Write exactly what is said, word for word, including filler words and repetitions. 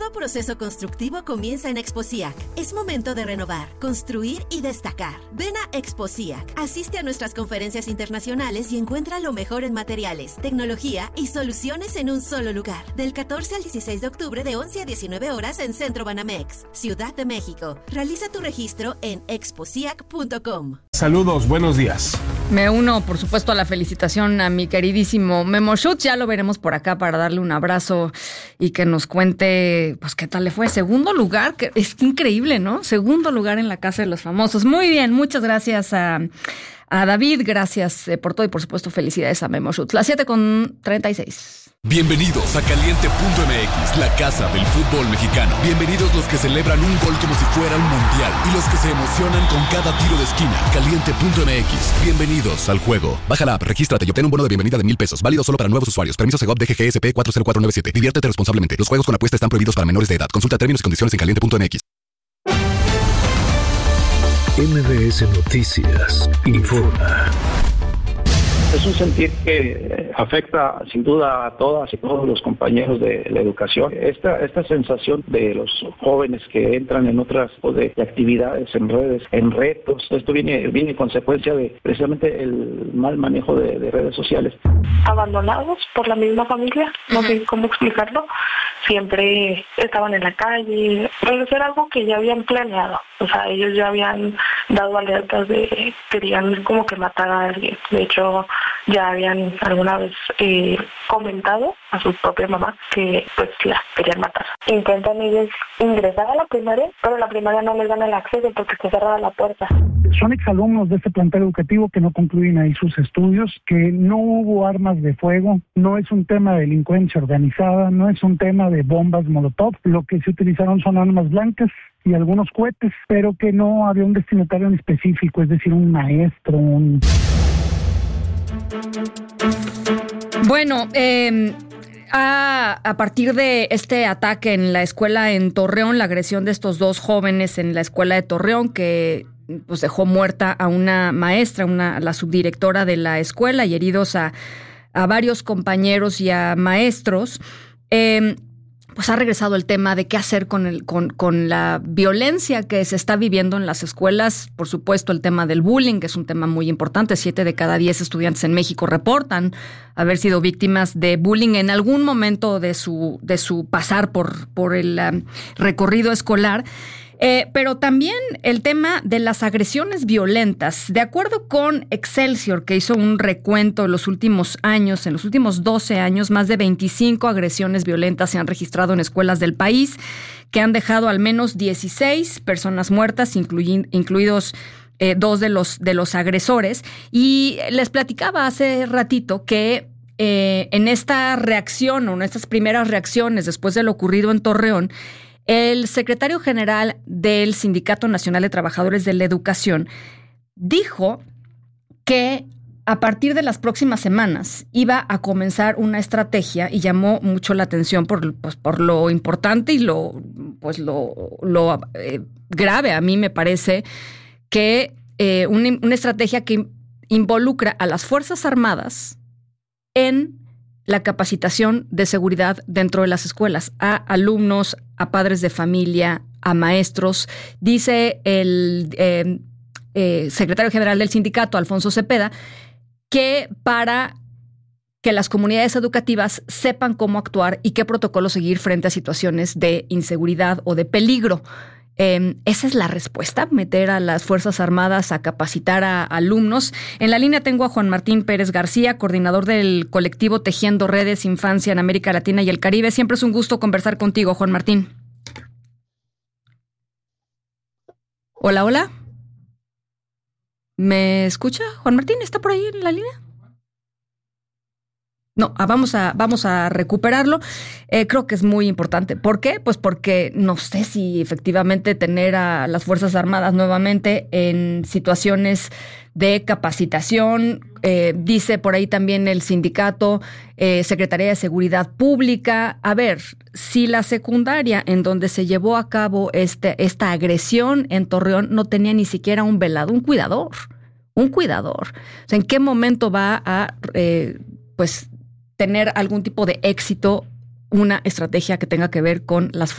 nuevo proceso constructivo comienza en Exposiac. Es momento de renovar, construir y destacar. Ven a Exposiac, asiste a nuestras conferencias internacionales y encuentra lo mejor en materiales, tecnología y soluciones en un solo lugar. Del catorce al dieciséis de octubre de once a diecinueve horas en Centro Banamex, Ciudad de México. Realiza tu registro en exposiac punto com. Saludos, buenos días. Me uno, por supuesto, a la felicitación a mi queridísimo Memo Schutz. Ya lo veremos por acá para darle un abrazo y que nos cuente, pues, qué tal le fue. Segundo lugar, que es increíble, ¿no? Segundo lugar en la Casa de los Famosos. Muy bien, muchas gracias a, a David, gracias eh, por todo y, por supuesto, felicidades a Memo Schutz. Las siete con treinta y seis. Bienvenidos a Caliente punto M X, la casa del fútbol mexicano. Bienvenidos los que celebran un gol como si fuera un mundial y los que se emocionan con cada tiro de esquina. Caliente punto M X, bienvenidos al juego. Baja la app, regístrate y obtén un bono de bienvenida de mil pesos, válido solo para nuevos usuarios. Permiso Segov D G G S P cuatro cero cuatro nueve siete. Diviértete responsablemente. Los juegos con apuesta están prohibidos para menores de edad. Consulta términos y condiciones en caliente punto M X. M B S Noticias informa. Es un sentir que afecta sin duda a todas y todos los compañeros de la educación. Esta esta sensación de los jóvenes que entran en otras tipos de actividades, en redes, en retos, esto viene viene consecuencia de precisamente el mal manejo de, de redes sociales. Abandonados por la misma familia, no sé cómo explicarlo. Siempre estaban en la calle, pero eso era algo que ya habían planeado. O sea, ellos ya habían dado alertas de querían como que matar a alguien. De hecho, ya habían alguna vez eh, comentado a su propia mamá que pues la querían matar. Intentan ellos ingresar a la primaria, pero en la primaria no les dan el acceso porque está cerrada la puerta. Son exalumnos de este plantel educativo que no concluyen ahí sus estudios, que no hubo armas de fuego, no es un tema de delincuencia organizada, no es un tema de bombas molotov, lo que se utilizaron son armas blancas y algunos cohetes, pero que no había un destinatario en específico, es decir, un maestro, un... Bueno, eh, a, a partir de este ataque en la escuela en Torreón, la agresión de estos dos jóvenes en la escuela de Torreón que pues dejó muerta a una maestra, una la subdirectora de la escuela y heridos a, a varios compañeros y a maestros, eh, pues ha regresado el tema de qué hacer con el con, con la violencia que se está viviendo en las escuelas. Por supuesto, el tema del bullying, que es un tema muy importante. Siete de cada diez estudiantes en México reportan haber sido víctimas de bullying en algún momento de su, de su pasar por, por el um, recorrido escolar. Eh, pero también el tema de las agresiones violentas. De acuerdo con Excelsior, que hizo un recuento en los últimos años, en los últimos doce años, más de veinticinco agresiones violentas se han registrado en escuelas del país, que han dejado al menos dieciséis personas muertas, incluy, incluidos eh, dos de los, de los agresores. Y les platicaba hace ratito que eh, en esta reacción o en estas primeras reacciones después de lo ocurrido en Torreón, el secretario general del Sindicato Nacional de Trabajadores de la Educación dijo que a partir de las próximas semanas iba a comenzar una estrategia y llamó mucho la atención por, pues, por lo importante y lo, pues, lo, lo eh, grave. A mí me parece que eh, una, una estrategia que involucra a las Fuerzas Armadas en la capacitación de seguridad dentro de las escuelas, a alumnos, a padres de familia, a maestros. Dice el eh, eh, secretario general del sindicato, Alfonso Cepeda, que para que las comunidades educativas sepan cómo actuar y qué protocolo seguir frente a situaciones de inseguridad o de peligro. Eh, ¿Esa es la respuesta? ¿Meter a las Fuerzas Armadas a capacitar a alumnos? En la línea tengo a Juan Martín Pérez García, coordinador del colectivo Tejiendo Redes Infancia en América Latina y el Caribe. Siempre es un gusto conversar contigo, Juan Martín. Hola, hola. ¿Me escucha? Juan Martín, ¿está por ahí en la línea? No, vamos a, vamos a recuperarlo. Eh, creo que es muy importante. ¿Por qué? Pues porque no sé si efectivamente tener a las Fuerzas Armadas nuevamente en situaciones de capacitación. Eh, dice por ahí también el sindicato, eh, Secretaría de Seguridad Pública. A ver, si la secundaria en donde se llevó a cabo este, esta agresión en Torreón no tenía ni siquiera un velado, un cuidador, un cuidador. O sea, ¿en qué momento va a, eh, pues, tener algún tipo de éxito una estrategia que tenga que ver con las